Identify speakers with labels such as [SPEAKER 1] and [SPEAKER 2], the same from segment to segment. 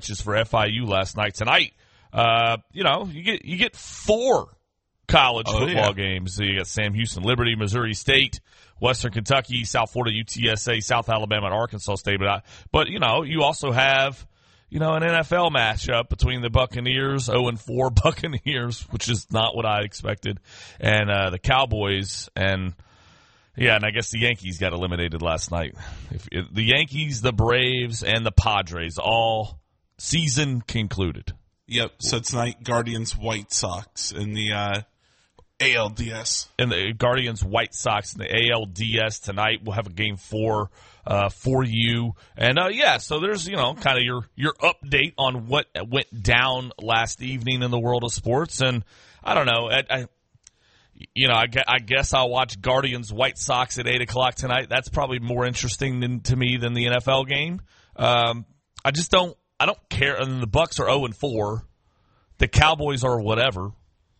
[SPEAKER 1] matches for FIU last night. Tonight, you get 4 college football games. So you got Sam Houston, Liberty, Missouri State, Western Kentucky, South Florida, UTSA, South Alabama, and Arkansas State. But you also have an NFL matchup between the Buccaneers, 0-4 Buccaneers, which is not what I expected, and the Cowboys. And I guess the Yankees got eliminated last night. The Yankees, the Braves, and the Padres, all season concluded.
[SPEAKER 2] Yep. So tonight, Guardians, White Sox in the ALDS.
[SPEAKER 1] And the Guardians, White Sox in the ALDS tonight. We'll have a game 4 for you. And, so there's, kind of your update on what went down last evening in the world of sports. And I don't know. I guess I'll watch Guardians, White Sox at 8 o'clock tonight. That's probably more interesting to me than the NFL game. I don't care. And the Bucks are 0-4. The Cowboys are whatever.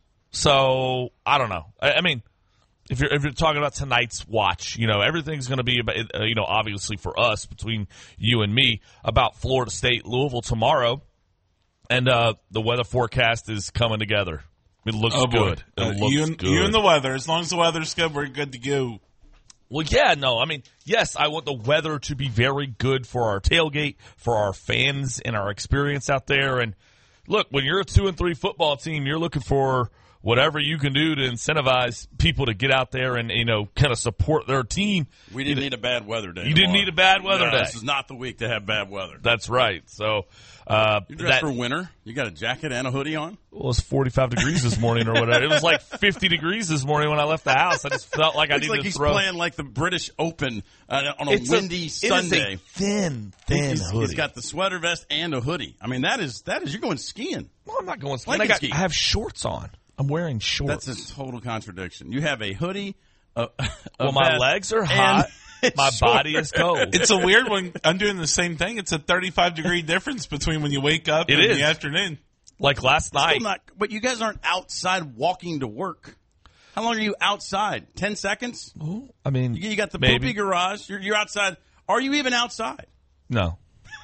[SPEAKER 1] So I don't know. I mean, if you're talking about tonight's watch, everything's going to be about, obviously for us between you and me about Florida State, Louisville tomorrow, and the weather forecast is coming together. It looks good. It looks good.
[SPEAKER 2] You and the weather. As long as the weather's good, we're good to go.
[SPEAKER 1] Well, yeah, no. I mean, yes, I want the weather to be very good for our tailgate, for our fans, and our experience out there. And look, when you're a 2-3 football team, you're looking for whatever you can do to incentivize people to get out there and, kind of support their team.
[SPEAKER 3] We didn't need a bad weather day.
[SPEAKER 1] You didn't need a bad weather day.
[SPEAKER 3] This is not the week to have bad weather.
[SPEAKER 1] That's right. So,
[SPEAKER 3] you dressed for winter? You got a jacket and a hoodie on?
[SPEAKER 1] Well, it was 45 degrees this morning or whatever. It was like 50 degrees this morning when I left the house. I just felt like I needed to throw.
[SPEAKER 3] He's playing like the British Open on a windy Sunday.
[SPEAKER 1] It is a thin hoodie.
[SPEAKER 3] He's got the sweater vest and a hoodie. I mean, that is you're going skiing.
[SPEAKER 1] Well, I'm not going skiing. I have shorts on. I'm wearing shorts.
[SPEAKER 3] That's a total contradiction. You have a hoodie.
[SPEAKER 1] My legs are hot. My body is cold.
[SPEAKER 2] It's a weird one. I'm doing the same thing. It's a 35-degree difference between when you wake up and the afternoon.
[SPEAKER 1] Like last night.
[SPEAKER 3] But you guys aren't outside walking to work. How long are you outside? 10 seconds?
[SPEAKER 1] Well, I mean,
[SPEAKER 3] you got the
[SPEAKER 1] maybe.
[SPEAKER 3] poopy garage. You're outside. Are you even outside?
[SPEAKER 1] No.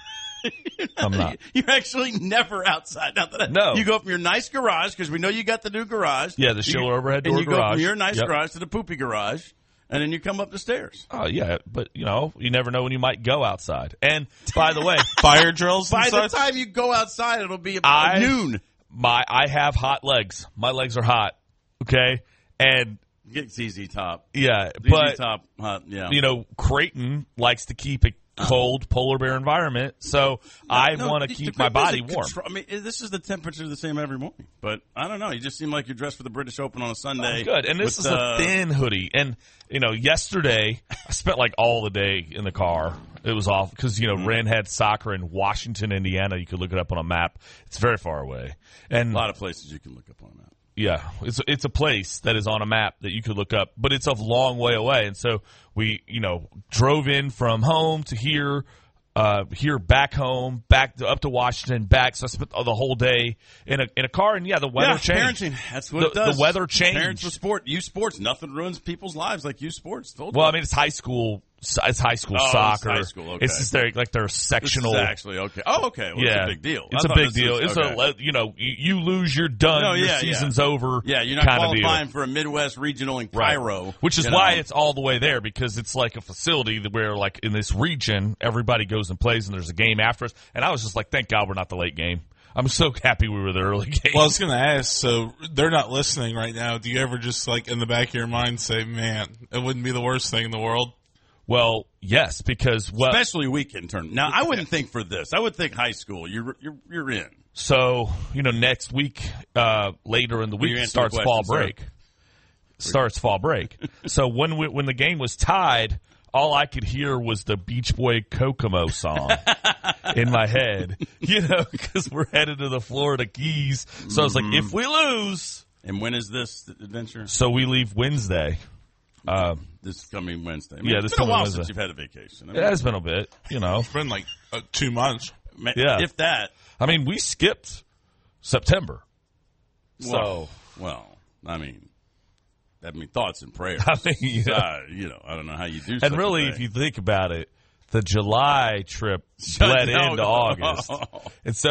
[SPEAKER 1] I'm not.
[SPEAKER 3] You're actually never outside.
[SPEAKER 1] No.
[SPEAKER 3] You go from your nice garage, because we know you got the new garage.
[SPEAKER 1] Yeah, the Schiller overhead door
[SPEAKER 3] garage. And you
[SPEAKER 1] garage.
[SPEAKER 3] go from your nice garage to the poopy garage, and then you come up the stairs.
[SPEAKER 1] Oh, yeah, but, you never know when you might go outside. And, by the way,
[SPEAKER 2] fire drills
[SPEAKER 3] by the time you go outside, it'll be about noon.
[SPEAKER 1] I have hot legs. My legs are hot, okay? And
[SPEAKER 3] get ZZ Top.
[SPEAKER 1] Yeah,
[SPEAKER 3] ZZ Top hot, yeah.
[SPEAKER 1] Creighton likes to keep it cold polar bear environment, so I want to keep my body warm.
[SPEAKER 3] I mean, this is the temperature the same every morning, but I don't know. You just seem like you're dressed for the British Open on a Sunday.
[SPEAKER 1] Good, and this is a thin hoodie. And yesterday I spent like all the day in the car. It was awful because Ren had soccer in Washington, Indiana. You could look it up on a map. It's very far away, and
[SPEAKER 3] a lot of places you can look up on a map.
[SPEAKER 1] Yeah, it's a place that is on a map that you could look up, but it's a long way away. And so we, drove in from home to here back home, back up to Washington, back. So I spent the whole day in a car, and the weather changed.
[SPEAKER 3] Parenting, that's what it does.
[SPEAKER 1] The weather changed.
[SPEAKER 3] Parents with sport, youth sports, nothing ruins people's lives like youth sports.
[SPEAKER 1] I mean, it's high school. It's high school soccer.
[SPEAKER 3] It's high school. Okay.
[SPEAKER 1] It's just their sectional.
[SPEAKER 3] This is actually okay. Oh, okay. Well,
[SPEAKER 1] yeah,
[SPEAKER 3] it's a big deal.
[SPEAKER 1] It's a big deal. It's you lose, you're done. Your season's over.
[SPEAKER 3] Yeah, you're not qualifying for a Midwest regional in Cairo,
[SPEAKER 1] right. Which is why it's all the way there, because it's like a facility where, like in this region, everybody goes and plays, and there's a game after us. And I was just like, thank God we're not the late game. I'm so happy we were the early game.
[SPEAKER 2] Well, I was going to ask, so they're not listening right now. Do you ever just, like, in the back of your mind say, man, it wouldn't be the worst thing in the world?
[SPEAKER 1] Well, yes, because
[SPEAKER 3] especially weekend tournament. Now, I wouldn't think for this. I would think high school. You're in.
[SPEAKER 1] So next week, later in the week, starts fall break. So when the game was tied, all I could hear was the Beach Boy Kokomo song in my head. Because we're headed to the Florida Keys. So I was like, if we lose.
[SPEAKER 3] And when is this adventure?
[SPEAKER 1] So we leave Wednesday.
[SPEAKER 3] This coming Wednesday.
[SPEAKER 1] This
[SPEAKER 3] coming Wednesday. It's been a while
[SPEAKER 1] Wednesday.
[SPEAKER 3] since you've had a vacation.
[SPEAKER 1] It has been a bit,
[SPEAKER 2] It's been like 2 months.
[SPEAKER 1] Yeah.
[SPEAKER 3] If that.
[SPEAKER 1] I mean, we skipped September.
[SPEAKER 3] Thoughts and prayers.
[SPEAKER 1] I mean,
[SPEAKER 3] I don't know how you do such
[SPEAKER 1] And really,
[SPEAKER 3] a thing.
[SPEAKER 1] if you think about it, the July trip bled into August. And so